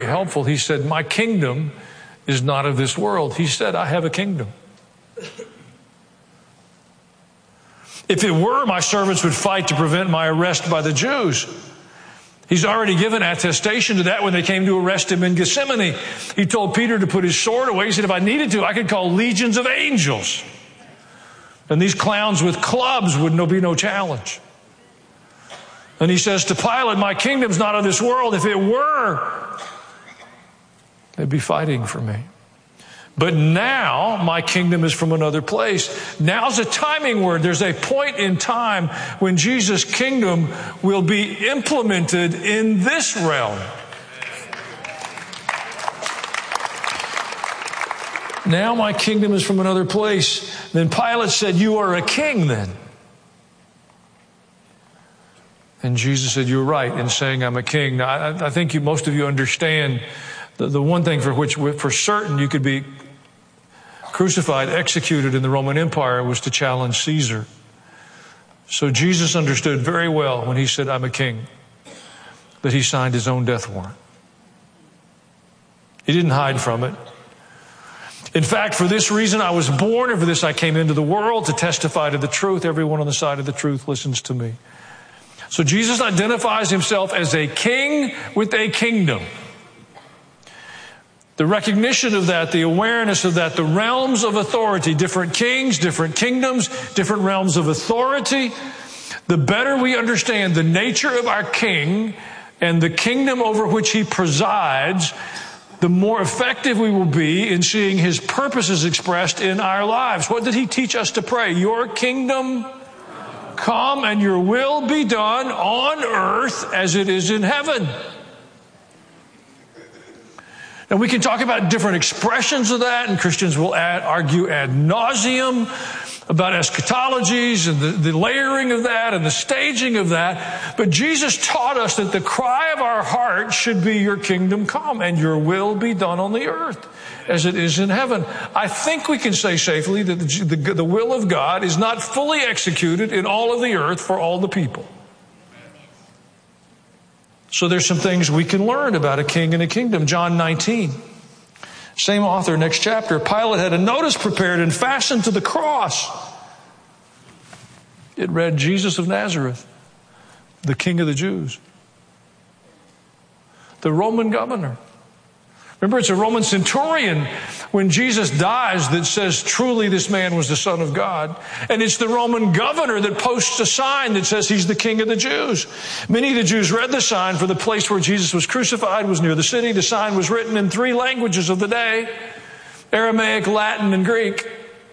helpful. He said, my kingdom is not of this world. He said, I have a kingdom. If it were, my servants would fight to prevent my arrest by the Jews. He's already given attestation to that when they came to arrest him in Gethsemane. He told Peter to put his sword away. He said, if I needed to, I could call legions of angels. And these clowns with clubs would be no challenge. And he says to Pilate, my kingdom's not of this world. If it were, they'd be fighting for me. But now my kingdom is from another place. Now's a timing word. There's a point in time when Jesus' kingdom will be implemented in this realm. Now my kingdom is from another place. Then Pilate said, you are a king then. And Jesus said, you're right in saying I'm a king. Now, I think most of you understand the one thing for which for certain you could be crucified, executed in the Roman Empire was to challenge Caesar. So Jesus understood very well when he said, I'm a king, that he signed his own death warrant. He didn't hide from it. In fact, for this reason I was born, and for this I came into the world, to testify to the truth. Everyone on the side of the truth listens to me. So Jesus identifies himself as a king with a kingdom. The recognition of that, the awareness of that, the realms of authority, different kings, different kingdoms, different realms of authority. The better we understand the nature of our king and the kingdom over which he presides, the more effective we will be in seeing his purposes expressed in our lives. What did he teach us to pray? Your kingdom come and your will be done on earth as it is in heaven. And we can talk about different expressions of that, and Christians will argue ad nauseum about eschatologies and the layering of that and the staging of that. But Jesus taught us that the cry of our heart should be, your kingdom come and your will be done on the earth as it is in heaven. I think we can say safely that the will of God is not fully executed in all of the earth for all the people. So there's some things we can learn about a king and a kingdom. John 19, same author, next chapter. Pilate had a notice prepared and fastened to the cross. It read, Jesus of Nazareth, the King of the Jews. The Roman governor. Remember, it's a Roman centurion when Jesus dies that says, truly this man was the Son of God. And it's the Roman governor that posts a sign that says he's the King of the Jews. Many of the Jews read the sign, for the place where Jesus was crucified was near the city. The sign was written in 3 languages of the day: Aramaic, Latin, and Greek.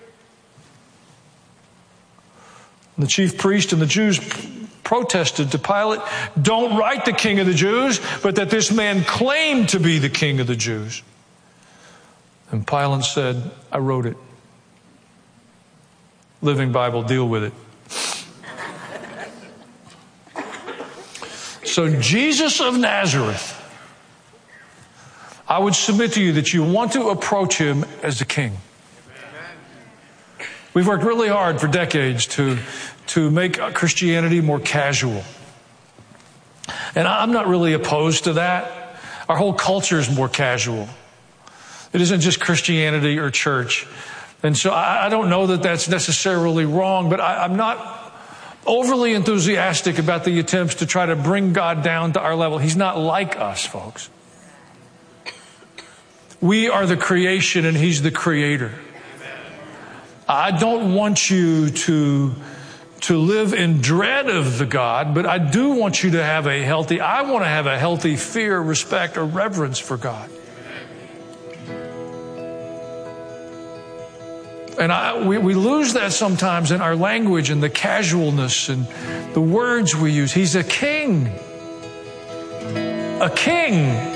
The chief priest and the Jews protested to Pilate, don't write the King of the Jews, but that this man claimed to be the King of the Jews. And Pilate said, I wrote it. Living Bible, deal with it. So Jesus of Nazareth, I would submit to you that you want to approach him as a king. We've worked really hard for decades to make Christianity more casual. And I'm not really opposed to that. Our whole culture is more casual. It isn't just Christianity or church. And so I don't know that that's necessarily wrong, but I'm not overly enthusiastic about the attempts to try to bring God down to our level. He's not like us, folks. We are the creation and he's the creator. I don't want you to live in dread of the God, but I do want you to have I want to have a healthy fear, respect, or reverence for God. And we lose that sometimes in our language and the casualness and the words we use. He's a king. A king.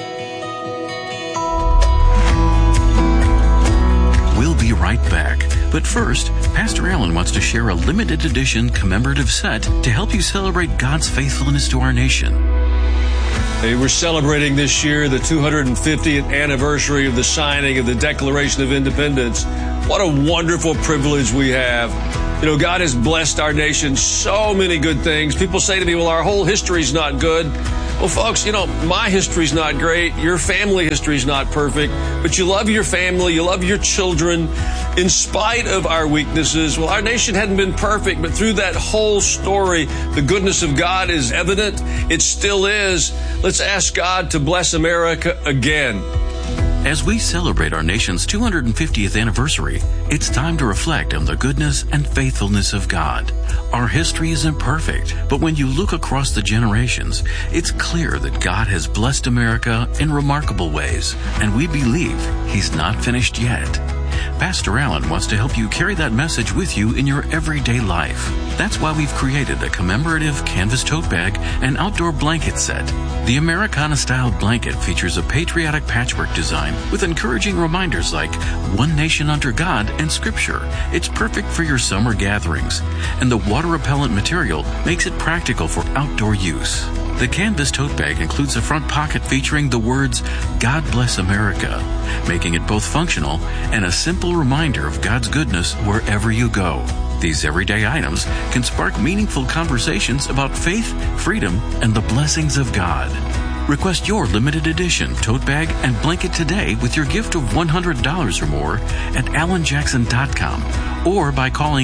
We'll be right back. But first, Pastor Allen wants to share a limited edition commemorative set to help you celebrate God's faithfulness to our nation. Hey, we're celebrating this year the 250th anniversary of the signing of the Declaration of Independence. What a wonderful privilege we have. You know, God has blessed our nation so many good things. People say to me, well, our whole history's not good. Well, folks, my history's not great. Your family history's not perfect, but you love your family. You love your children in spite of our weaknesses. Well, our nation hadn't been perfect, but through that whole story, the goodness of God is evident. It still is. Let's ask God to bless America again. As we celebrate our nation's 250th anniversary, it's time to reflect on the goodness and faithfulness of God. Our history isn't perfect, but when you look across the generations, it's clear that God has blessed America in remarkable ways, and we believe He's not finished yet. Pastor Allen wants to help you carry that message with you in your everyday life. That's why we've created a commemorative canvas tote bag and outdoor blanket set. The Americana-style blanket features a patriotic patchwork design with encouraging reminders like one nation under God and Scripture. It's perfect for your summer gatherings. And the water-repellent material makes it practical for outdoor use. The canvas tote bag includes a front pocket featuring the words, God Bless America, making it both functional and a simple reminder of God's goodness wherever you go. These everyday items can spark meaningful conversations about faith, freedom, and the blessings of God. Request your limited edition tote bag and blanket today with your gift of $100 or more at allenjackson.com or by calling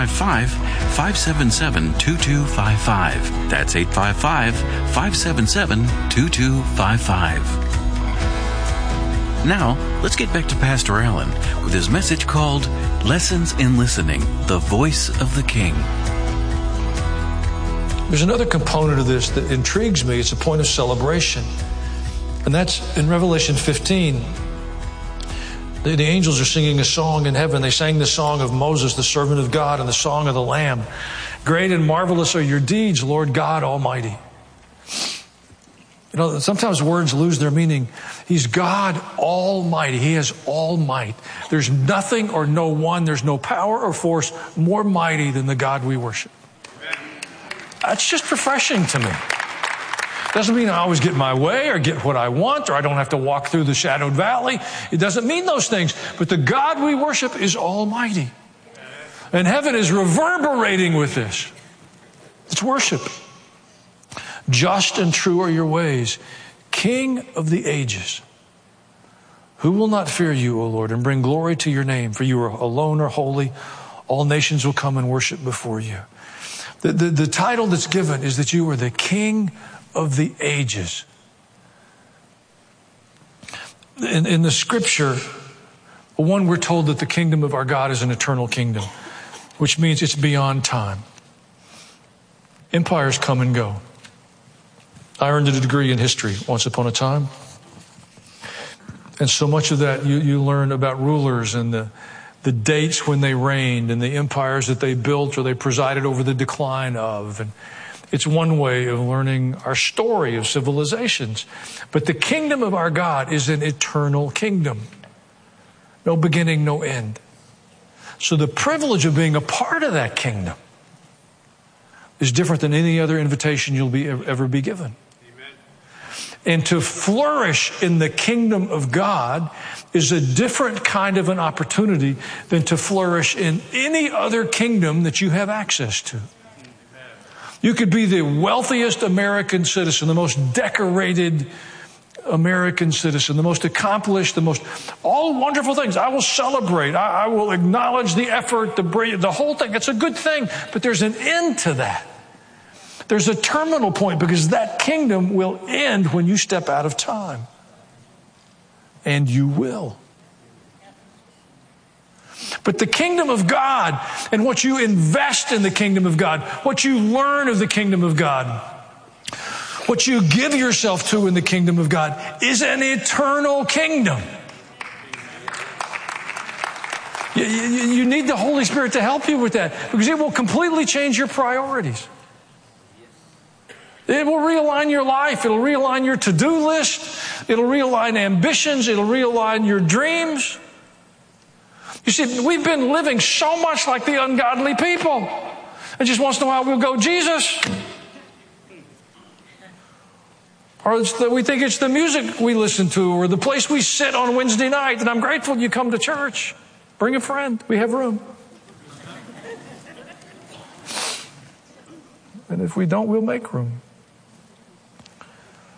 855-577-2255. That's 855-577-2255. Now, let's get back to Pastor Allen with his message called Lessons in Listening, the Voice of the King. There's another component of this that intrigues me. It's a point of celebration. And that's in Revelation 15. The angels are singing a song in heaven. They sang the song of Moses, the servant of God, and the song of the Lamb. Great and marvelous are your deeds, Lord God Almighty. Sometimes words lose their meaning. He's God Almighty. He has all might. There's nothing or no one, there's no power or force more mighty than the God we worship. That's just refreshing to me. Doesn't mean I always get my way or get what I want or I don't have to walk through the shadowed valley. It doesn't mean those things. But the God we worship is almighty. And heaven is reverberating with this. It's worship. Just and true are your ways, King of the ages. Who will not fear you, O Lord, and bring glory to your name? For you alone are holy. All nations will come and worship before you. The title that's given is that you are the King of the ages. In the Scripture, we're told that the kingdom of our God is an eternal kingdom, which means it's beyond time. Empires come and go. I earned a degree in history once upon a time. And so much of that you learn about rulers and the dates when they reigned and the empires that they built or they presided over the decline of. And it's one way of learning our story of civilizations. But the kingdom of our God is an eternal kingdom. No beginning, no end. So the privilege of being a part of that kingdom is different than any other invitation you'll ever be given. And to flourish in the kingdom of God is a different kind of an opportunity than to flourish in any other kingdom that you have access to. You could be the wealthiest American citizen, the most decorated American citizen, the most accomplished, all wonderful things. I will celebrate. I will acknowledge the effort, the whole thing. It's a good thing, but there's an end to that. There's a terminal point because that kingdom will end when you step out of time. And you will. But the kingdom of God and what you invest in the kingdom of God, what you learn of the kingdom of God, what you give yourself to in the kingdom of God is an eternal kingdom. You need the Holy Spirit to help you with that because it will completely change your priorities. It will realign your life. It'll realign your to-do list. It'll realign ambitions. It'll realign your dreams. You see, we've been living so much like the ungodly people. And just once in a while we'll go, Jesus. Or we think it's the music we listen to or the place we sit on Wednesday night. And I'm grateful you come to church. Bring a friend. We have room. And if we don't, we'll make room.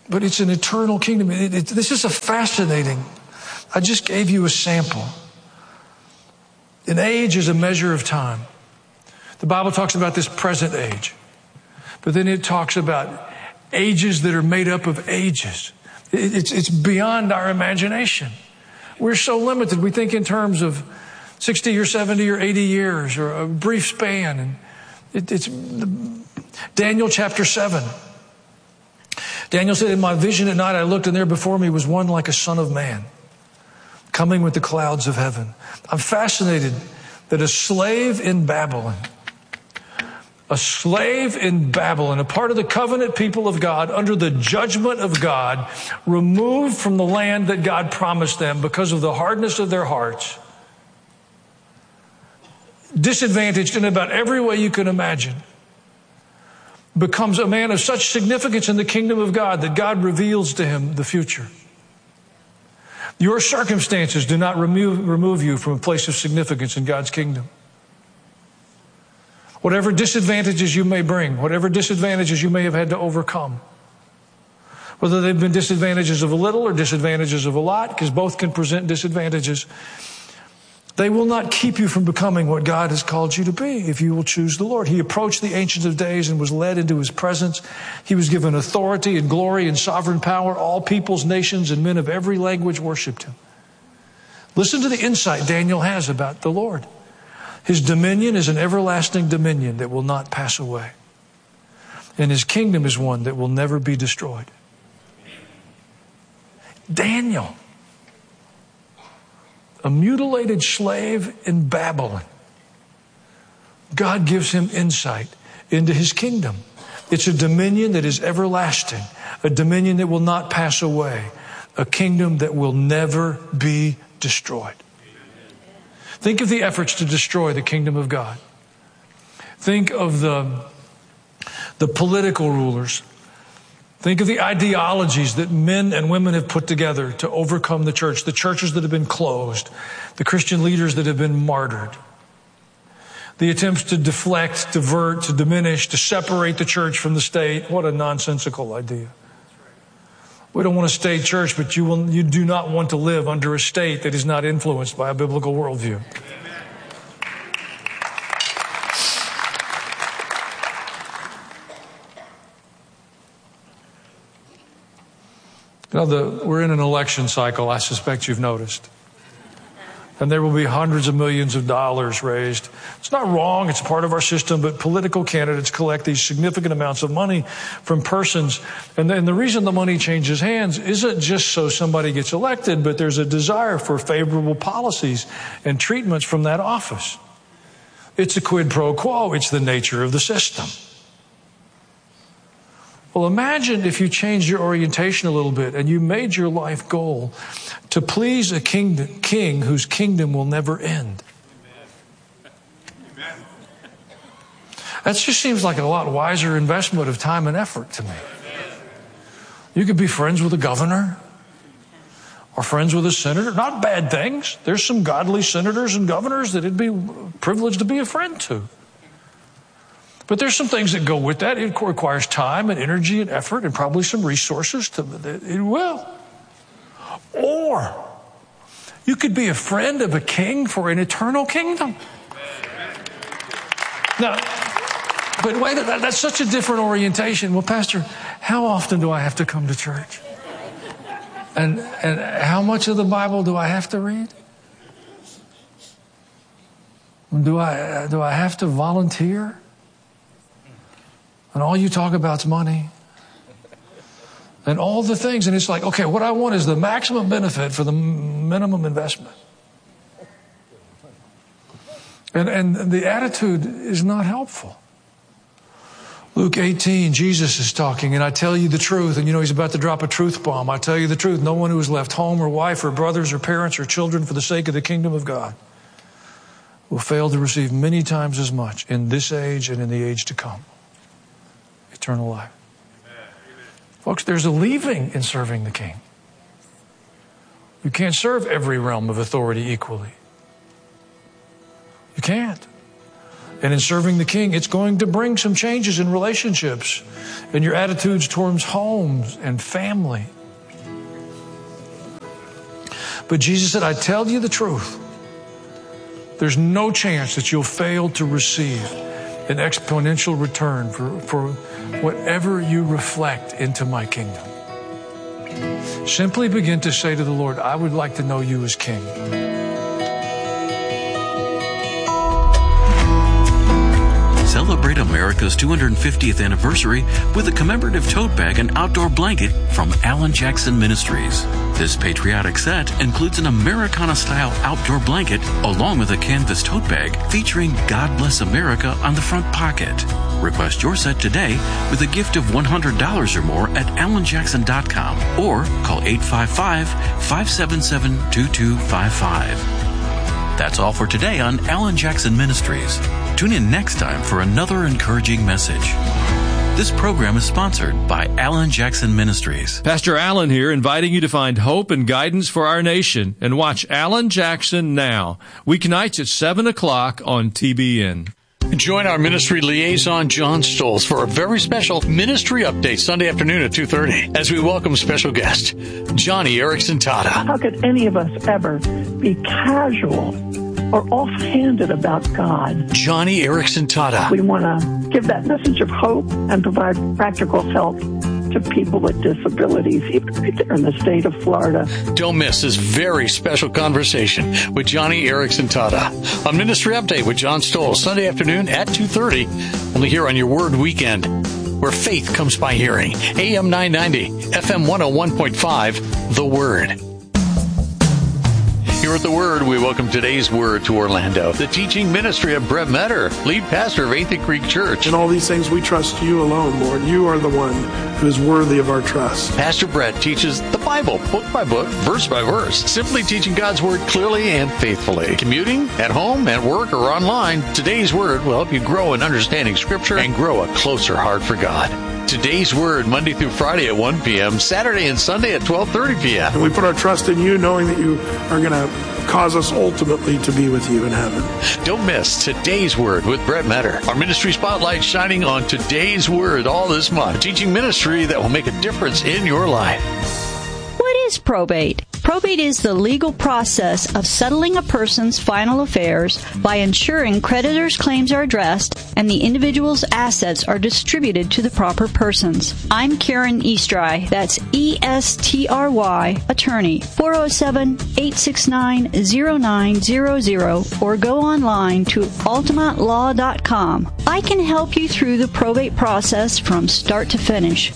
but it's an eternal kingdom. This is a fascinating. I just gave you a sample. An age is a measure of time. The Bible talks about this present age, but then it talks about ages that are made up of ages. It's beyond our imagination. We're so limited. We think in terms of 60 or 70 or 80 years or a brief span. And it's Daniel chapter 7. Daniel said, in my vision at night I looked, and there before me was one like a son of man, coming with the clouds of heaven. I'm fascinated that a slave in Babylon, a part of the covenant people of God, under the judgment of God, removed from the land that God promised them because of the hardness of their hearts, disadvantaged in about every way you can imagine, becomes a man of such significance in the kingdom of God that God reveals to him the future. Your circumstances do not remove you from a place of significance in God's kingdom. Whatever disadvantages you may bring, whatever disadvantages you may have had to overcome, whether they've been disadvantages of a little or disadvantages of a lot, because both can present disadvantages, they will not keep you from becoming what God has called you to be if you will choose the Lord. He approached the Ancient of Days and was led into his presence. He was given authority and glory and sovereign power. All peoples, nations, and men of every language worshiped him. Listen to the insight Daniel has about the Lord. His dominion is an everlasting dominion that will not pass away. And his kingdom is one that will never be destroyed. Daniel, a mutilated slave in Babylon, God gives him insight into his kingdom. It's a dominion that is everlasting, a dominion that will not pass away, a kingdom that will never be destroyed. Think of the efforts to destroy the kingdom of God. Think of the political rulers. Think of the ideologies that men and women have put together to overcome the church, the churches that have been closed, the Christian leaders that have been martyred, the attempts to deflect, divert, to diminish, to separate the church from the state. What a nonsensical idea. We don't want a state church, but you do not want to live under a state that is not influenced by a biblical worldview. We're in an election cycle, I suspect you've noticed. And there will be hundreds of millions of dollars raised. It's not wrong, it's part of our system, but political candidates collect these significant amounts of money from persons. And the reason the money changes hands isn't just so somebody gets elected, but there's a desire for favorable policies and treatments from that office. It's a quid pro quo, it's the nature of the system. Well, imagine if you changed your orientation a little bit and you made your life goal to please a king whose kingdom will never end. Amen. That just seems like a lot wiser investment of time and effort to me. You could be friends with a governor or friends with a senator. Not bad things. There's some godly senators and governors that it'd be a privilege to be a friend to. But there's some things that go with that. It requires time and energy and effort and probably some resources. It will. Or you could be a friend of a king for an eternal kingdom. Now, but wait, that's such a different orientation. Well, Pastor, how often do I have to come to church? And how much of the Bible do I have to read? Do I have to volunteer? And all you talk about is money. And all the things. And it's like, okay, what I want is the maximum benefit for the minimum investment. And the attitude is not helpful. Luke 18, Jesus is talking, and I tell you the truth. And he's about to drop a truth bomb. I tell you the truth. No one who has left home or wife or brothers or parents or children for the sake of the kingdom of God will fail to receive many times as much in this age and in the age to come. Eternal life. Amen. Folks, there's a leaving in serving the king. You can't serve every realm of authority equally. You can't. And in serving the King, it's going to bring some changes in relationships and your attitudes towards homes and family. But Jesus said, I tell you the truth. There's no chance that you'll fail to receive an exponential return for whatever you reflect into my kingdom. Simply begin to say to the Lord, I would like to know you as King. Celebrate America's 250th anniversary with a commemorative tote bag and outdoor blanket from Alan Jackson Ministries. This patriotic set includes an Americana-style outdoor blanket along with a canvas tote bag featuring God Bless America on the front pocket. Request your set today with a gift of $100 or more at alanjackson.com or call 855-577-2255. That's all for today on Alan Jackson Ministries. Tune in next time for another encouraging message. This program is sponsored by Alan Jackson Ministries. Pastor Alan here, inviting you to find hope and guidance for our nation and watch Alan Jackson Now, weeknights at 7 o'clock on TBN. Join our ministry liaison, John Stolz, for a very special ministry update Sunday afternoon at 2:30 as we welcome special guest, Johnny Erickson Tata. How could any of us ever be casual or offhanded about God? Johnny Erickson Tata. We want to give that message of hope and provide practical help to people with disabilities, even right there in the state of Florida. Don't miss this very special conversation with Johnny Erickson Tata. A ministry update with John Stolz, Sunday afternoon at 2:30, only here on your Word Weekend, where faith comes by hearing. AM 990, FM 101.5, The Word. Here at The Word, we welcome today's Word to Orlando. The teaching ministry of Brett Metter, lead pastor of Athey Creek Church. In all these things, we trust you alone, Lord. You are the one who is worthy of our trust. Pastor Brett teaches the Bible, book by book, verse by verse, simply teaching God's Word clearly and faithfully. Commuting, at home, at work, or online, today's Word will help you grow in understanding Scripture and grow a closer heart for God. Today's Word, Monday through Friday at 1 p.m., Saturday and Sunday at 12:30 p.m. And we put our trust in you, knowing that you are going to cause us ultimately to be with you in heaven. Don't miss Today's Word with Brett Metter. Our ministry spotlight shining on Today's Word all this month. A teaching ministry that will make a difference in your life. What is probate? Probate is the legal process of settling a person's final affairs by ensuring creditors' claims are addressed and the individual's assets are distributed to the proper persons. I'm Karen Eastry. That's E-S-T-R-Y, attorney, 407-869-0900, or go online to ultimatelaw.com. I can help you through the probate process from start to finish.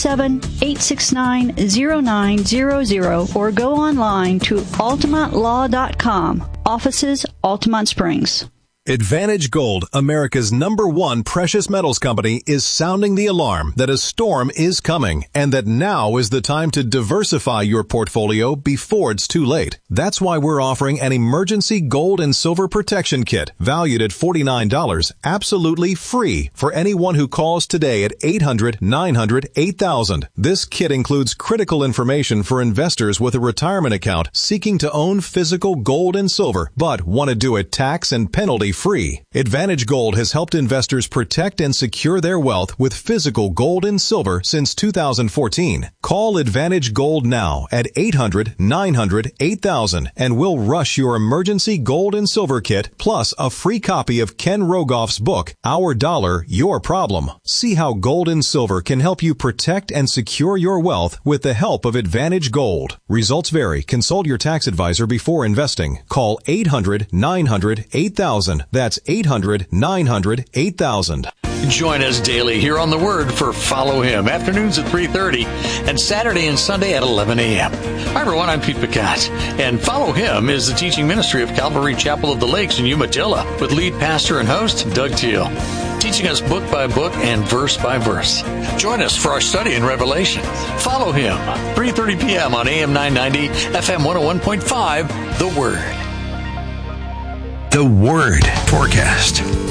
407-869-0900, or go online to ultimatelaw.com. Offices, Altamont Springs. Advantage Gold, America's #1 precious metals company, is sounding the alarm that a storm is coming and that now is the time to diversify your portfolio before it's too late. That's why we're offering an emergency gold and silver protection kit valued at $49, absolutely free for anyone who calls today at 800-900-8000. This kit includes critical information for investors with a retirement account seeking to own physical gold and silver, but want to do it tax and penalty free. Advantage Gold has helped investors protect and secure their wealth with physical gold and silver since 2014. Call Advantage Gold now at 800-900-8000 and we'll rush your emergency gold and silver kit plus a free copy of Ken Rogoff's book, Our Dollar, Your Problem. See how gold and silver can help you protect and secure your wealth with the help of Advantage Gold. Results vary. Consult your tax advisor before investing. Call 800-900-8000. That's 800-900-8000. Join us daily here on The Word for Follow Him, afternoons at 3:30 and Saturday and Sunday at 11 a.m. Hi, everyone. I'm Pete Picat, and Follow Him is the teaching ministry of Calvary Chapel of the Lakes in Umatilla with lead pastor and host Doug Teal, teaching us book by book and verse by verse. Join us for our study in Revelation. Follow Him, 3:30 p.m. on AM 990, FM 101.5, The Word. The Word Forecast.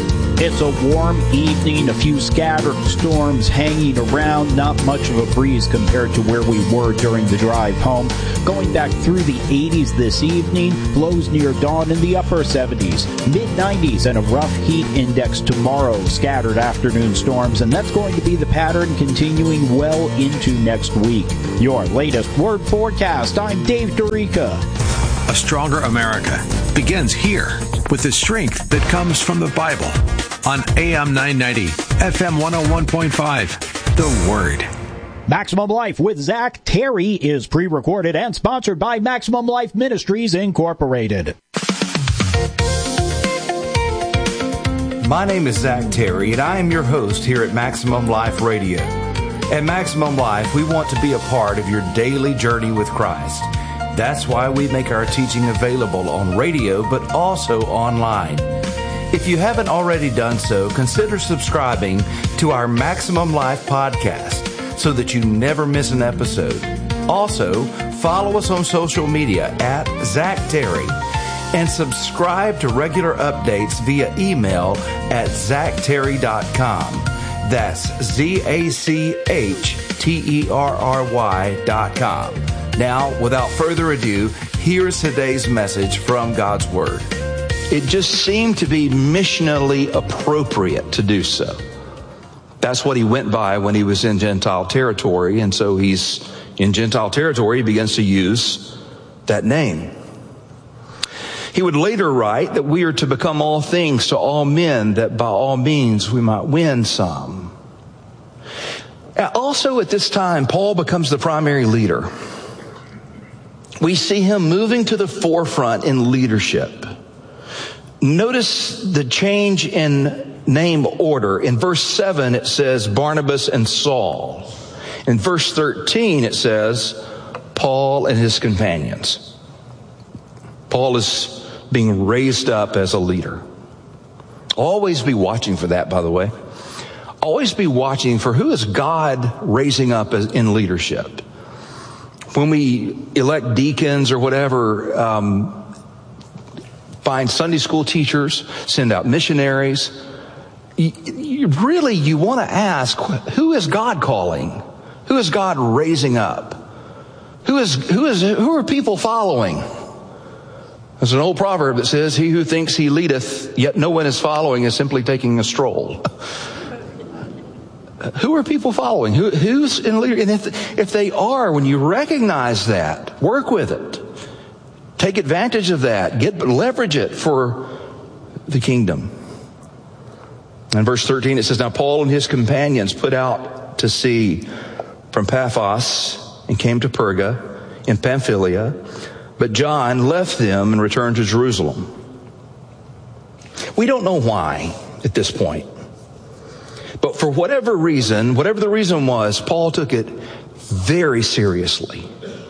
It's a warm evening, a few scattered storms hanging around, not much of a breeze compared to where we were during the drive home. Going back through the 80s this evening, lows near dawn in the upper 70s, mid-90s, and a rough heat index tomorrow. Scattered afternoon storms, and that's going to be the pattern continuing well into next week. Your latest Word Forecast. I'm Dave Dorica. A stronger America begins here with the strength that comes from the Bible. On AM 990, FM 101.5, The Word. Maximum Life with Zach Terry is pre-recorded and sponsored by Maximum Life Ministries, Incorporated. My name is Zach Terry, and I am your host here at Maximum Life Radio. At Maximum Life, we want to be a part of your daily journey with Christ. That's why we make our teaching available on radio, but also online. If you haven't already done so, consider subscribing to our Maximum Life podcast so that you never miss an episode. Also, follow us on social media at Zach Terry and subscribe to regular updates via email at zachterry.com. That's ZACHTERRY.com. Now, without further ado, here's today's message from God's Word. It just seemed to be missionally appropriate to do so. That's what he went by when he was in Gentile territory, and so he's in Gentile territory, he begins to use that name. He would later write that we are to become all things to all men, that by all means we might win some. Also at this time, Paul becomes the primary leader. We see him moving to the forefront in leadership. Notice the change in name order. In verse 7, it says Barnabas and Saul. In verse 13, it says Paul and his companions. Paul is being raised up as a leader. Always be watching for that, by the way. Always be watching for who is God raising up in leadership. When we elect deacons or whatever, find Sunday school teachers, send out missionaries, you want to ask, who is God calling? Who is God raising up? Who are people following? There's an old proverb that says, he who thinks he leadeth, yet no one is following, is simply taking a stroll. Who are people following? Who's in leader? And if they are, when you recognize that, work with it. Take advantage of that. Leverage it for the kingdom. In verse 13, it says, Now Paul and his companions put out to sea from Paphos and came to Perga in Pamphylia. But John left them and returned to Jerusalem. We don't know why at this point. But for whatever reason, whatever the reason was, Paul took it very seriously.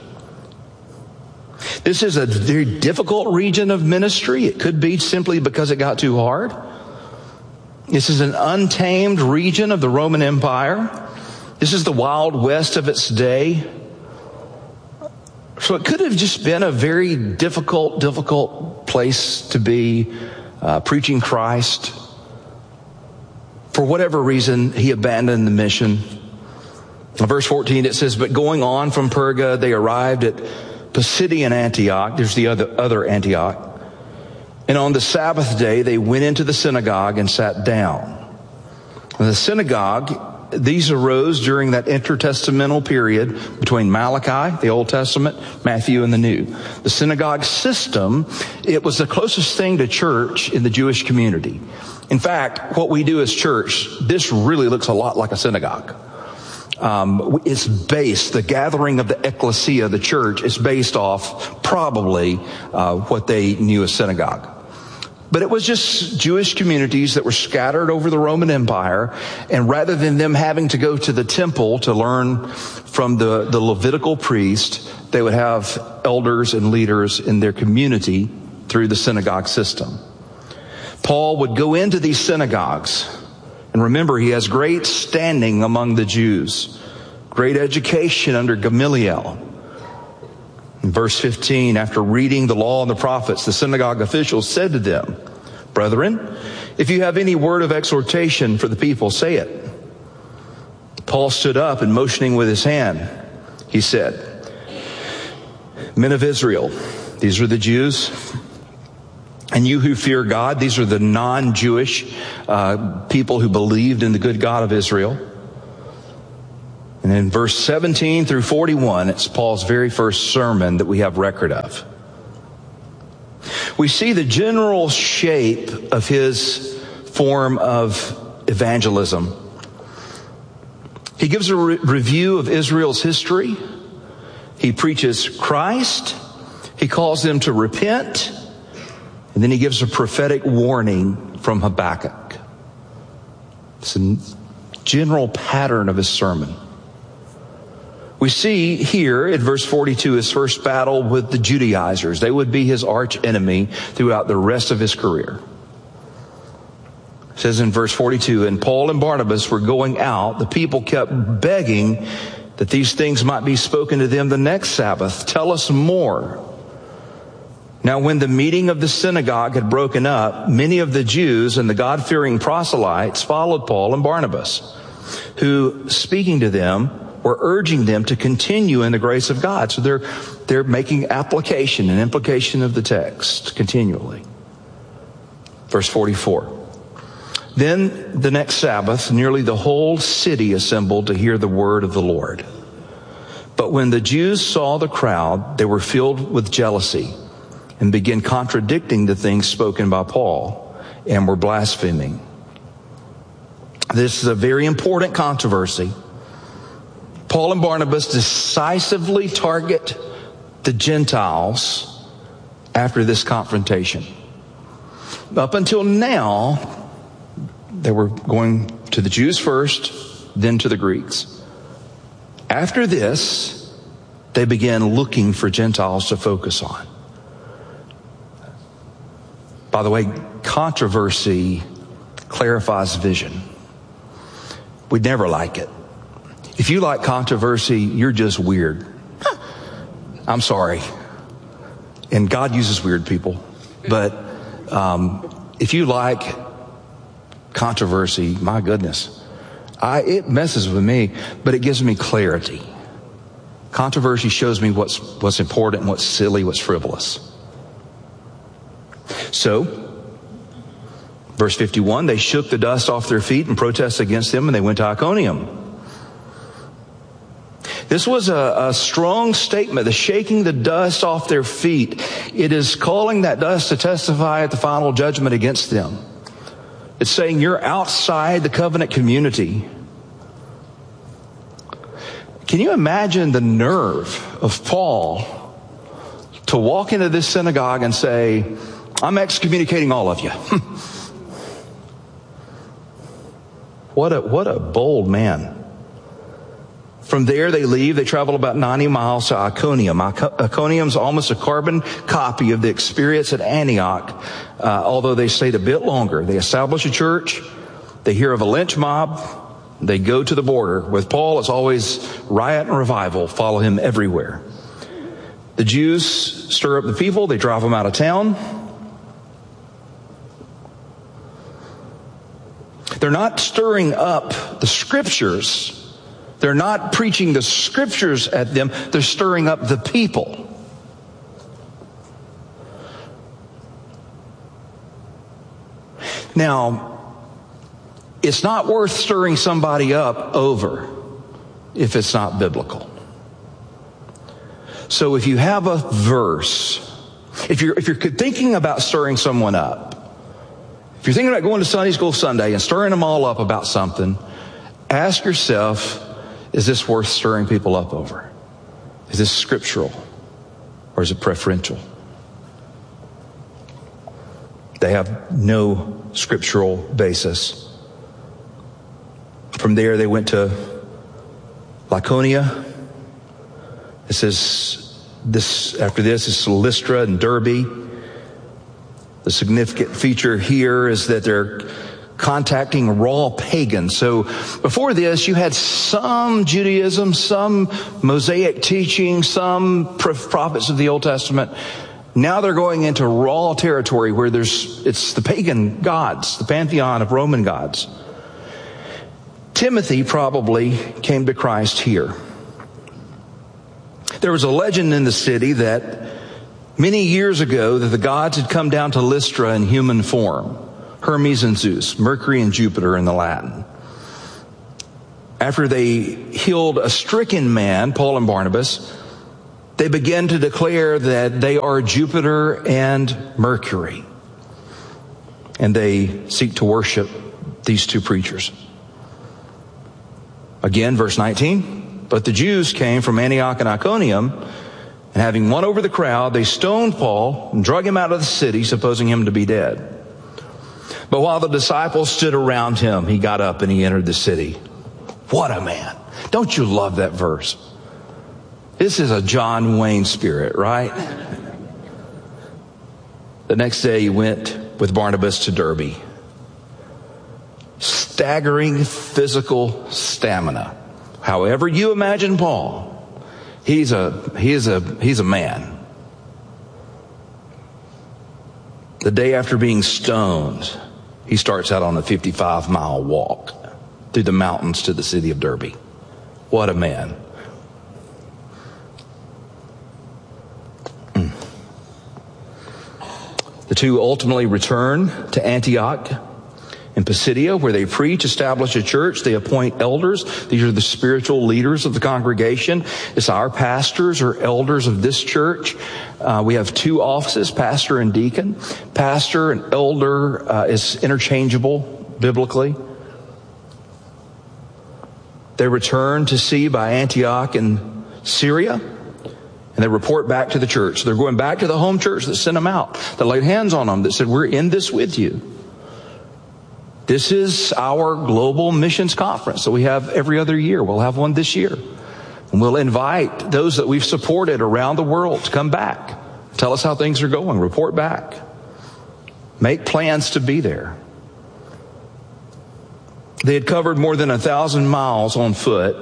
This is a very difficult region of ministry. It could be simply because it got too hard. This is an untamed region of the Roman Empire. This is the Wild West of its day. So it could have just been a very difficult place to be preaching Christ. For whatever reason, he abandoned the mission. In verse 14, it says, But going on from Perga, they arrived at Pisidian Antioch. There's the other Antioch. And on the Sabbath day, they went into the synagogue and sat down. In the synagogue, these arose during that intertestamental period between Malachi, the Old Testament, Matthew, and the New. The synagogue system, it was the closest thing to church in the Jewish community. In fact, what we do as church, this really looks a lot like a synagogue. It's based, the gathering of the ecclesia, the church, is based off probably what they knew as synagogue. But it was just Jewish communities that were scattered over the Roman Empire. And rather than them having to go to the temple to learn from the Levitical priest, they would have elders and leaders in their community through the synagogue system. Paul would go into these synagogues. And remember, he has great standing among the Jews, great education under Gamaliel. In verse 15, after reading the law and the prophets, the synagogue officials said to them, Brethren, If you have any word of exhortation for the people, say it. Paul stood up and motioning with his hand, he said, Men of Israel, these are the Jews, and you who fear God, these are the non-Jewish people who believed in the good God of Israel. And in verse 17 through 41, it's Paul's very first sermon that we have record of. We see the general shape of his form of evangelism. He gives a review of Israel's history. He preaches Christ. He calls them to repent. And then he gives a prophetic warning from Habakkuk. It's a general pattern of his sermon. We see here in verse 42 his first battle with the Judaizers. They would be his arch enemy throughout the rest of his career. It says in verse 42, and Paul and Barnabas were going out. The people kept begging that these things might be spoken to them the next Sabbath. Tell us more. Now, when the meeting of the synagogue had broken up, many of the Jews and the God-fearing proselytes followed Paul and Barnabas, who, speaking to them, were urging them to continue in the grace of God. So they're making application and implication of the text continually. Verse 44. Then the next Sabbath, nearly the whole city assembled to hear the word of the Lord. But when the Jews saw the crowd, they were filled with jealousy and began contradicting the things spoken by Paul and were blaspheming. This is a very important controversy. Paul and Barnabas decisively target the Gentiles after this confrontation. Up until now, they were going to the Jews first, then to the Greeks. After this, they began looking for Gentiles to focus on. By the way, controversy clarifies vision. We'd never like it. If you like controversy, you're just weird. I'm sorry. And God uses weird people. But if you like controversy, my goodness, it messes with me, but it gives me clarity. Controversy shows me what's important, what's silly, what's frivolous. So, verse 51, they shook the dust off their feet and protested against them, and they went to Iconium. This was a strong statement, the shaking the dust off their feet. It is calling that dust to testify at the final judgment against them. It's saying you're outside the covenant community. Can you imagine the nerve of Paul to walk into this synagogue and say, I'm excommunicating all of you? What a bold man. From there they leave. They travel about 90 miles to Iconium. Iconium's almost a carbon copy of the experience at Antioch, although they stayed a bit longer. They establish a church. They hear of a lynch mob. They go to the border. With Paul, it's always riot and revival. Follow him everywhere. The Jews stir up the people. They drive them out of town. They're not stirring up the scriptures. They're not preaching the scriptures at them. They're stirring up the people. Now, it's not worth stirring somebody up over if it's not biblical. So if you have a verse, if you're thinking about stirring someone up, if you're thinking about going to Sunday school Sunday and stirring them all up about something, ask yourself, is this worth stirring people up over? Is this scriptural or is it preferential? They have no scriptural basis. From there, they went to Lycaonia. It says after this is Lystra and Derbe. The significant feature here is that they're contacting raw pagans. So before this, you had some Judaism, some Mosaic teaching, some prophets of the Old Testament. Now they're going into raw territory where it's the pagan gods, the pantheon of Roman gods. Timothy probably came to Christ here. There was a legend in the city that many years ago that the gods had come down to Lystra in human form. Hermes and Zeus, Mercury and Jupiter in the Latin. After they healed a stricken man, Paul and Barnabas, they began to declare that they are Jupiter and Mercury. And they seek to worship these two preachers. Again, verse 19. But the Jews came from Antioch and Iconium, and having won over the crowd, they stoned Paul and drug him out of the city, supposing him to be dead. But while the disciples stood around him, he got up and he entered the city. What a man. Don't you love that verse? This is a John Wayne spirit, right? The next day he went with Barnabas to Derbe. Staggering physical stamina. However you imagine Paul, he's a man. The day after being stoned, he starts out on a 55-mile walk through the mountains to the city of Derbe. What a man. The two ultimately return to Antioch in Pisidia, where they preach, establish a church. They appoint elders. These are the spiritual leaders of the congregation. It's our pastors or elders of this church. We have two offices, pastor and deacon. Pastor and elder is interchangeable biblically. They return to see by Antioch in Syria, and they report back to the church. They're going back to the home church that sent them out, that laid hands on them, that said, we're in this with you. This is our global missions conference that we have every other year. We'll have one this year. And we'll invite those that we've supported around the world to come back. Tell us how things are going. Report back. Make plans to be there. They had covered more than 1,000 miles on foot.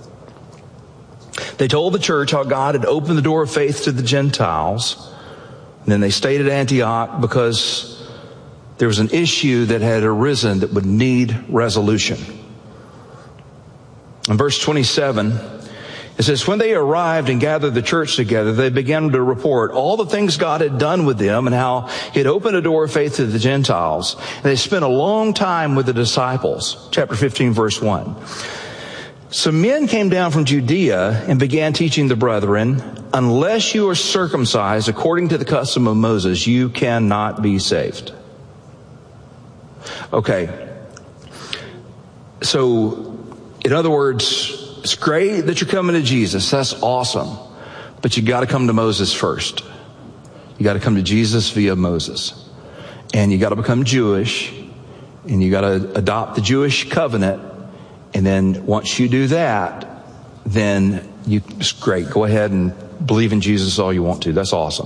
They told the church how God had opened the door of faith to the Gentiles. And then they stayed at Antioch because there was an issue that had arisen that would need resolution. In verse 27, it says, when they arrived and gathered the church together, they began to report all the things God had done with them and how he had opened a door of faith to the Gentiles. And they spent a long time with the disciples. Chapter 15, verse 1. Some men came down from Judea and began teaching the brethren, unless you are circumcised according to the custom of Moses, you cannot be saved. Okay. So, in other words, it's great that you're coming to Jesus. That's awesome. But you got to come to Moses first. You got to come to Jesus via Moses. And you got to become Jewish. And you got to adopt the Jewish covenant. And then once you do that, then it's great. Go ahead and believe in Jesus all you want to. That's awesome.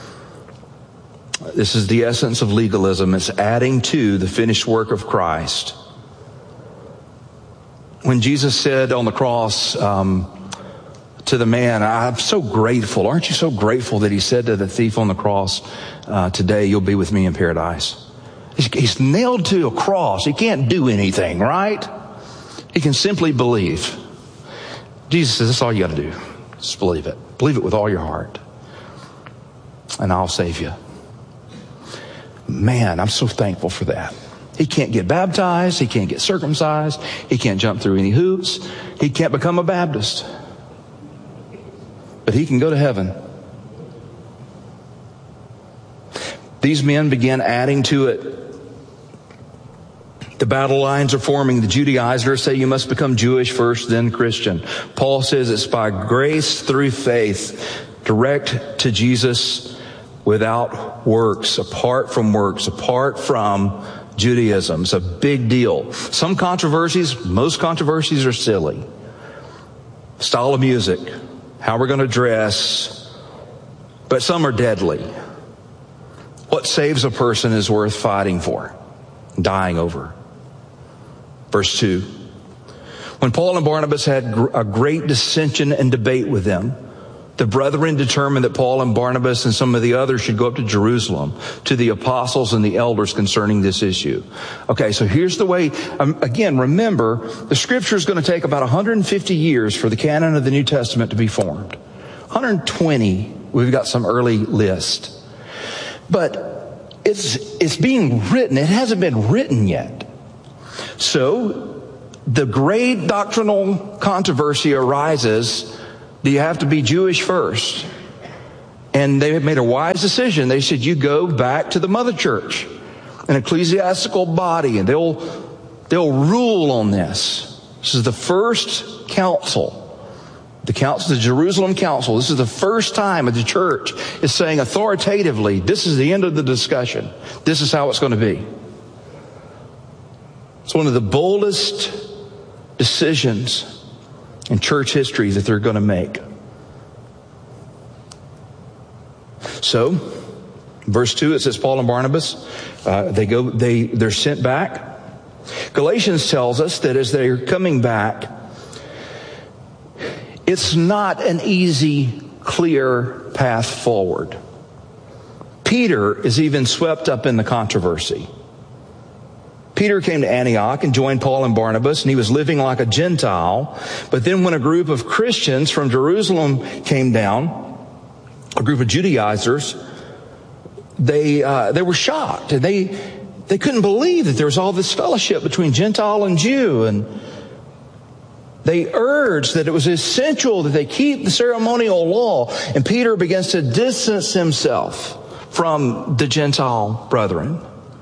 This is the essence of legalism. It's adding to the finished work of Christ. When Jesus said on the cross to the man, I'm so grateful. Aren't you so grateful that he said to the thief on the cross, today you'll be with me in paradise? He's nailed to a cross. He can't do anything, right? He can simply believe. Jesus says, that's all you got to do. Just believe it. Believe it with all your heart. And I'll save you. Man, I'm so thankful for that. He can't get baptized. He can't get circumcised. He can't jump through any hoops. He can't become a Baptist. But he can go to heaven. These men began adding to it. The battle lines are forming. The Judaizers say you must become Jewish first, then Christian. Paul says it's by grace through faith, direct to Jesus, without works, apart from Judaism. It's a big deal. Some controversies, most controversies are silly. Style of music, how we're going to dress, but some are deadly. What saves a person is worth fighting for, dying over. Verse 2. When Paul and Barnabas had a great dissension and debate with them, the brethren determined that Paul and Barnabas and some of the others should go up to Jerusalem to the apostles and the elders concerning this issue. Okay, so here's the way. Again, remember, the scripture is going to take about 150 years for the canon of the New Testament to be formed. 120, we've got some early list. But it's being written. It hasn't been written yet. So the great doctrinal controversy arises. Do you have to be Jewish first? And they made a wise decision. They said, you go back to the mother church, an ecclesiastical body, and they'll rule on this. This is the first council. The Jerusalem Council. This is the first time that the church is saying authoritatively, this is the end of the discussion. This is how it's going to be. It's one of the boldest decisions in church history that they're going to make. So, verse 2, it says Paul and Barnabas, they're sent back. Galatians tells us that as they're coming back, it's not an easy, clear path forward. Peter is even swept up in the controversy. Peter came to Antioch and joined Paul and Barnabas, and he was living like a Gentile. But then when a group of Christians from Jerusalem came down, a group of Judaizers, they were shocked. And they couldn't believe that there was all this fellowship between Gentile and Jew. And they urged that it was essential that they keep the ceremonial law. And Peter begins to distance himself from the Gentile brethren.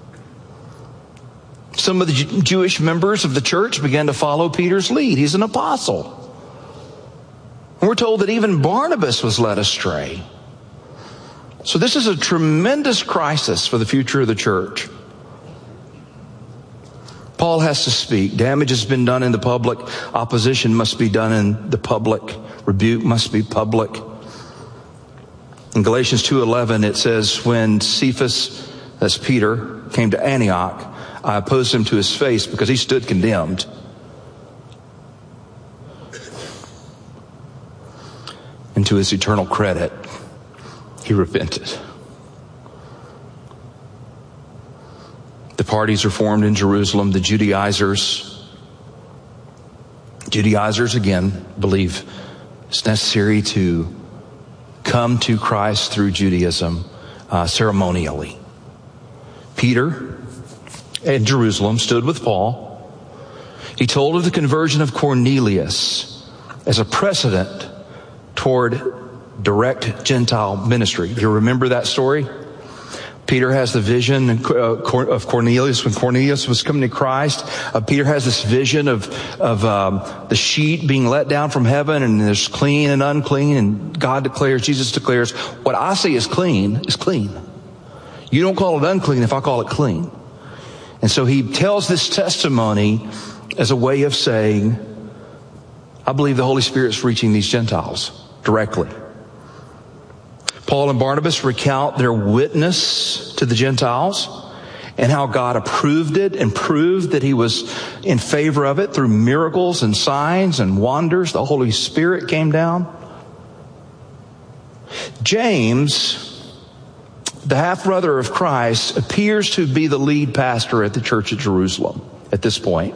Some of the Jewish members of the church began to follow Peter's lead. He's an apostle. And we're told that even Barnabas was led astray. So this is a tremendous crisis for the future of the church. Paul has to speak. Damage has been done in the public. Opposition must be done in the public. Rebuke must be public. In Galatians 2:11 it says, when Cephas, that's Peter, came to Antioch, I opposed him to his face because he stood condemned. And to his eternal credit, he repented. The parties are formed in Jerusalem. The Judaizers again believe it's necessary to come to Christ through Judaism ceremonially. Peter in Jerusalem stood with Paul. He told of the conversion of Cornelius as a precedent toward direct Gentile ministry. Do you remember that story? Peter has the vision of Cornelius when Cornelius was coming to Christ. Peter has this vision of the sheet being let down from heaven, and there's clean and unclean, and Jesus declares, what I say is clean is clean. You don't call it unclean if I call it clean. And so he tells this testimony as a way of saying, I believe the Holy Spirit's reaching these Gentiles directly. Paul and Barnabas recount their witness to the Gentiles and how God approved it and proved that he was in favor of it through miracles and signs and wonders. The Holy Spirit came down. James, the half-brother of Christ, appears to be the lead pastor at the church at Jerusalem at this point.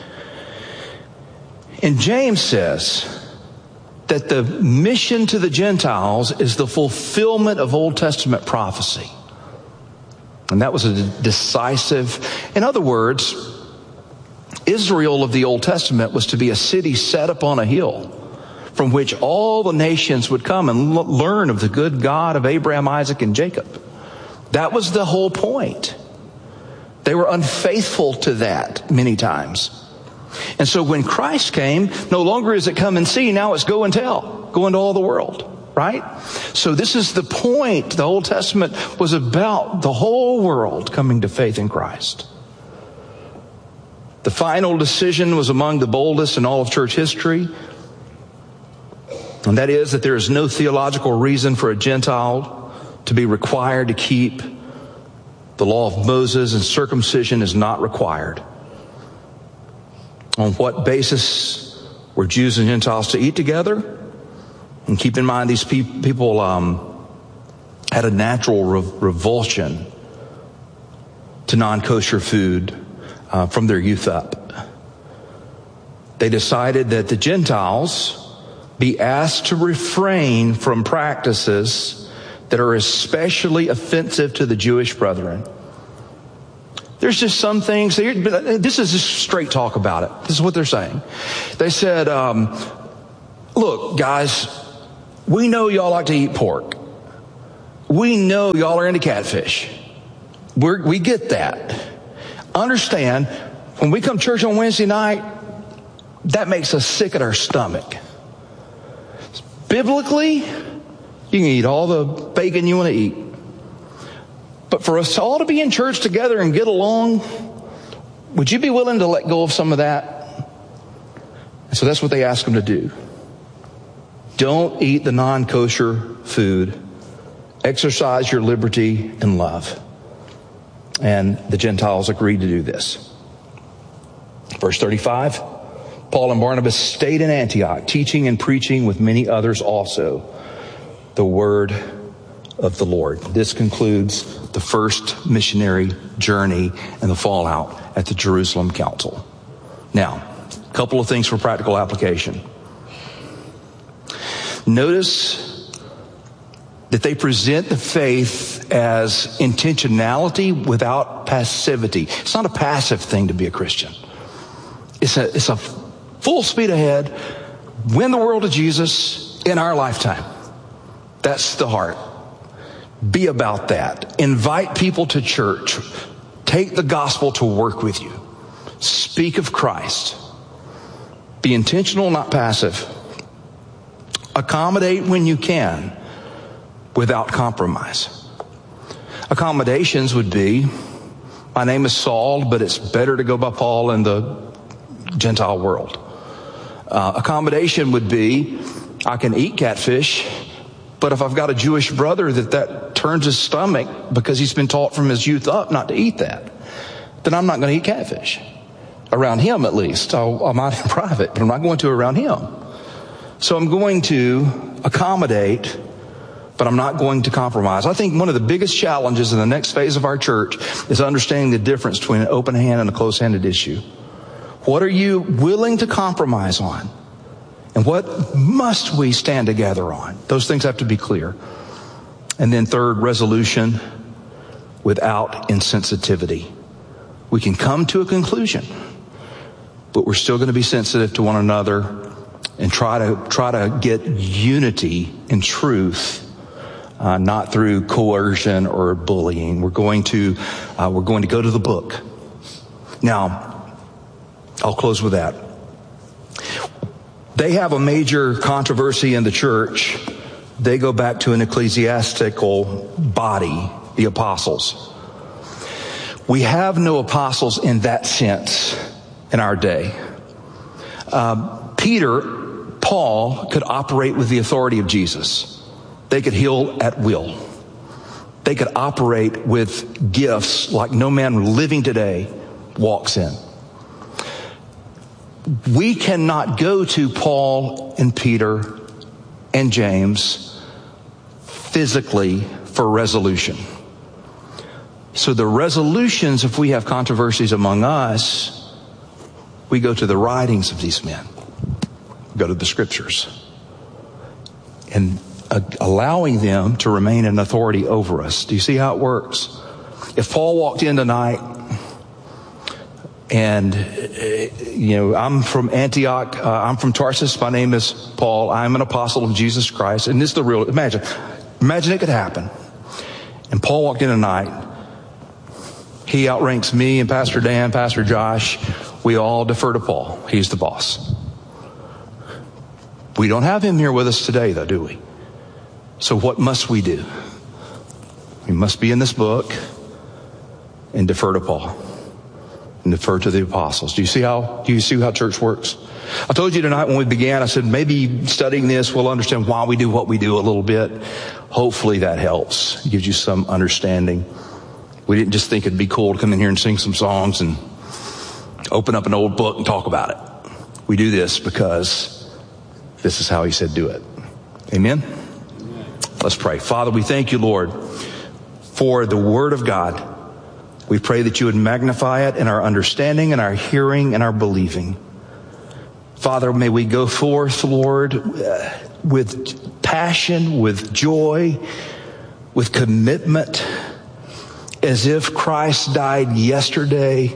And James says that the mission to the Gentiles is the fulfillment of Old Testament prophecy. And that was a decisive, in other words, Israel of the Old Testament was to be a city set upon a hill from which all the nations would come and learn of the good God of Abraham, Isaac, and Jacob. That was the whole point. They were unfaithful to that many times. And so when Christ came, no longer is it come and see, now it's go and tell. Go into all the world, right? So this is the point. The Old Testament was about the whole world coming to faith in Christ. The final decision was among the boldest in all of church history. And that is that there is no theological reason for a Gentile to be required to keep the law of Moses, and circumcision is not required. On what basis were Jews and Gentiles to eat together? And keep in mind, these people had a natural revulsion to non-kosher food from their youth up. They decided that the Gentiles be asked to refrain from practices that are especially offensive to the Jewish brethren. There's just some things, this is just straight talk about it. This is what they're saying. They said, look, guys, we know y'all like to eat pork. We know y'all are into catfish. We get that. Understand, when we come to church on Wednesday night, that makes us sick at our stomach. Biblically, you can eat all the bacon you want to eat. But for us all to be in church together and get along, would you be willing to let go of some of that? And so that's what they ask them to do. Don't eat the non-kosher food. Exercise your liberty in love. And the Gentiles agreed to do this. Verse 35, Paul and Barnabas stayed in Antioch, teaching and preaching with many others also the word of the Lord. This concludes the first missionary journey and the fallout at the Jerusalem Council. Now, a couple of things for practical application. Notice that they present the faith as intentionality without passivity. It's not a passive thing to be a Christian. It's a full speed ahead, win the world to Jesus in our lifetime. That's the heart. Be about that. Invite people to church. Take the gospel to work with you. Speak of Christ. Be intentional, not passive. Accommodate when you can without compromise. Accommodations would be, my name is Saul, but it's better to go by Paul in the Gentile world. Accommodation would be, I can eat catfish, but if I've got a Jewish brother that turns his stomach because he's been taught from his youth up not to eat that, then I'm not going to eat catfish. Around him, at least. I might in private, but I'm not going to around him. So I'm going to accommodate, but I'm not going to compromise. I think one of the biggest challenges in the next phase of our church is understanding the difference between an open hand and a closed-handed issue. What are you willing to compromise on? And what must we stand together on? Those things have to be clear. And then third, resolution without insensitivity. We can come to a conclusion, but we're still going to be sensitive to one another and try to get unity in truth, not through coercion or bullying. We're going to go to the book. Now, I'll close with that. They have a major controversy in the church. They go back to an ecclesiastical body, the apostles. We have no apostles in that sense in our day. Paul could operate with the authority of Jesus. They could heal at will. They could operate with gifts like no man living today walks in. We cannot go to Paul and Peter and James physically for resolution. So the resolutions, if we have controversies among us, we go to the writings of these men. We go to the scriptures. And allowing them to remain in authority over us. Do you see how it works? If Paul walked in tonight and, I'm from Antioch, I'm from Tarsus, my name is Paul, I'm an apostle of Jesus Christ, and this is the real, imagine it could happen. And Paul walked in tonight, he outranks me and Pastor Dan, Pastor Josh, we all defer to Paul, he's the boss. We don't have him here with us today though, do we? So what must we do? We must be in this book and defer to Paul and defer to the apostles. Do you see how church works? I told you tonight when we began, I said maybe studying this we'll understand why we do what we do a little bit. Hopefully that helps. It gives you some understanding. We didn't just think it'd be cool to come in here and sing some songs and open up an old book and talk about it. We do this because this is how he said do it. Amen? Let's pray. Father, we thank you, Lord, for the Word of God. We pray that you would magnify it in our understanding and our hearing and our believing. Father, may we go forth, Lord, with passion, with joy, with commitment, as if Christ died yesterday,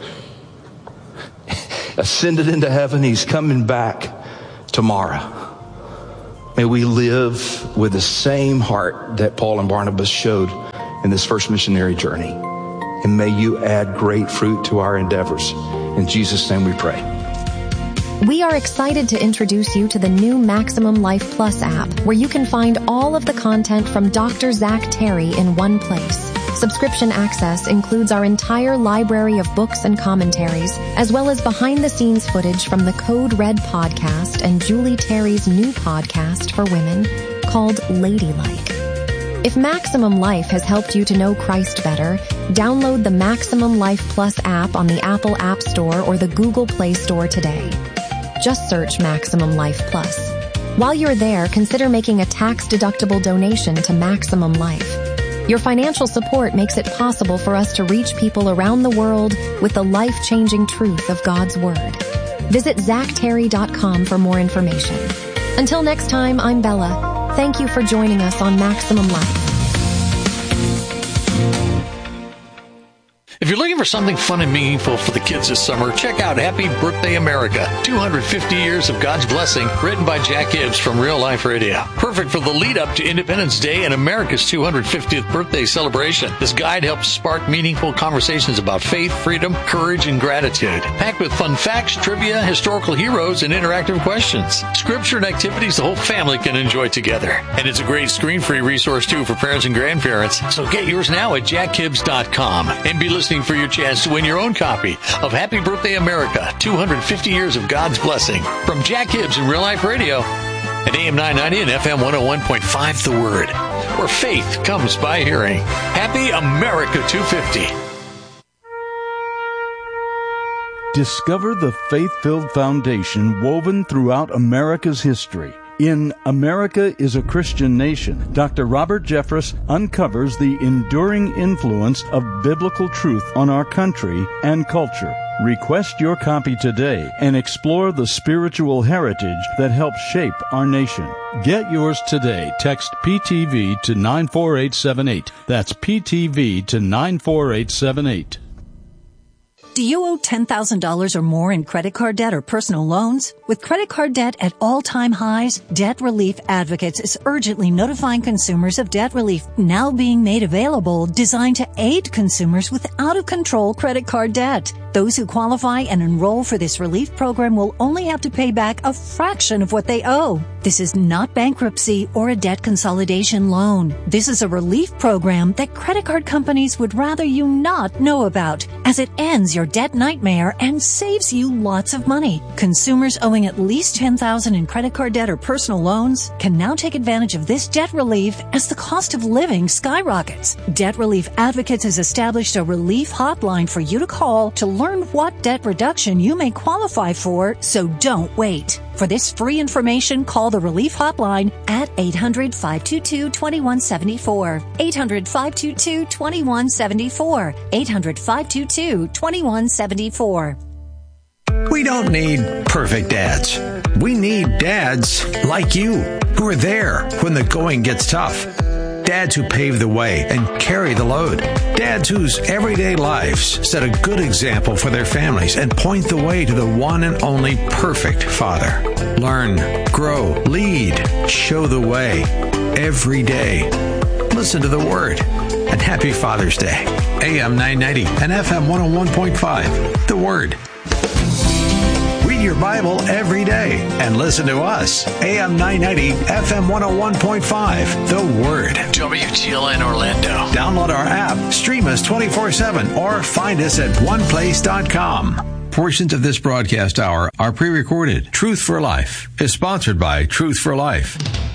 ascended into heaven, he's coming back tomorrow. May we live with the same heart that Paul and Barnabas showed in this first missionary journey. And may you add great fruit to our endeavors. In Jesus' name we pray. We are excited to introduce you to the new Maximum Life Plus app, where you can find all of the content from Dr. Zach Terry in one place. Subscription access includes our entire library of books and commentaries, as well as behind-the-scenes footage from the Code Red podcast and Julie Terry's new podcast for women called Ladylike. If Maximum Life has helped you to know Christ better, download the Maximum Life Plus app on the Apple App Store or the Google Play Store today. Just search Maximum Life Plus. While you're there, consider making a tax-deductible donation to Maximum Life. Your financial support makes it possible for us to reach people around the world with the life-changing truth of God's Word. Visit ZachTerry.com for more information. Until next time, I'm Bella. Thank you for joining us on Maximum Life. If you're looking for something fun and meaningful for the kids this summer, check out Happy Birthday America, 250 Years of God's Blessing, written by Jack Hibbs from Real Life Radio. Perfect for the lead-up to Independence Day and America's 250th birthday celebration. This guide helps spark meaningful conversations about faith, freedom, courage, and gratitude. Packed with fun facts, trivia, historical heroes, and interactive questions. Scripture and activities the whole family can enjoy together. And it's a great screen-free resource, too, for parents and grandparents. So get yours now at jackhibbs.com and be listening for your chance to win your own copy of Happy Birthday America, 250 Years of God's Blessing, from Jack Hibbs in Real Life Radio at AM 990 and FM 101.5 The Word, where faith comes by hearing. Happy America 250. Discover the faith-filled foundation woven throughout America's history. In America is a Christian Nation, Dr. Robert Jeffress uncovers the enduring influence of biblical truth on our country and culture. Request your copy today and explore the spiritual heritage that helps shape our nation. Get yours today. Text PTV to 94878. That's PTV to 94878. Do you owe $10,000 or more in credit card debt or personal loans? With credit card debt at all-time highs, Debt Relief Advocates is urgently notifying consumers of debt relief now being made available, designed to aid consumers with out-of-control credit card debt. Those who qualify and enroll for this relief program will only have to pay back a fraction of what they owe. This is not bankruptcy or a debt consolidation loan. This is a relief program that credit card companies would rather you not know about, as it ends your debt nightmare and saves you lots of money. Consumers owing at least $10,000 in credit card debt or personal loans can now take advantage of this debt relief as the cost of living skyrockets. Debt Relief Advocates has established a relief hotline for you to call to learn what debt reduction you may qualify for, so don't wait. For this free information, call the Relief Hotline at 800-522-2174. 800-522-2174. 800-522-2174. We don't need perfect dads. We need dads like you, who are there when the going gets tough. Dads who pave the way and carry the load. Dads whose everyday lives set a good example for their families and point the way to the one and only perfect father. Learn, grow, lead, show the way every day. Listen to the Word. And happy Father's Day. AM 990 and FM 101.5. The Word. Read your Bible every day and listen to us. AM 990, FM 101.5. The Word. WTLN Orlando. Download our app, stream us 24/7, or find us at oneplace.com. Portions of this broadcast hour are pre-recorded. Truth for Life is sponsored by Truth for Life.